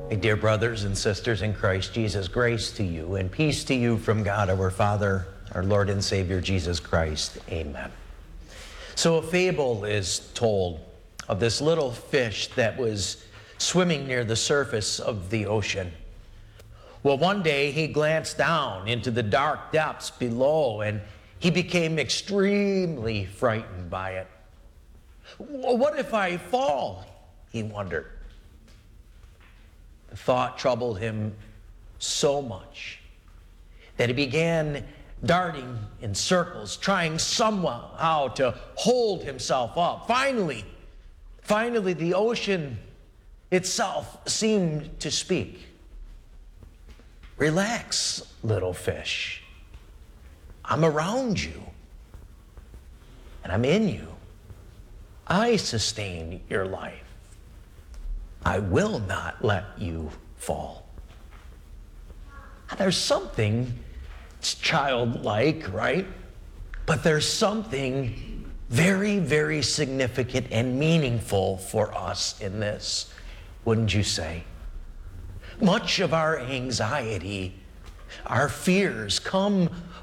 My dear brothers and sisters in Christ Jesus, grace to you and peace to you from God our Father, our Lord and Savior Jesus Christ. Amen. So a fable is told of this little fish that was swimming near the surface of the ocean. Well, one day he glanced down into the dark depths below and he became extremely frightened by it. What if I fall? He wondered. The thought troubled him so much that he began darting in circles, trying somehow to hold himself up. Finally, the ocean itself seemed to speak. Relax, little fish. I'm around you, and I'm in you. I sustain your life. I will not let you fall. There's something, it's childlike, right? But there's something very, very significant and meaningful for us in this, wouldn't you say? Much of our anxiety, our fears come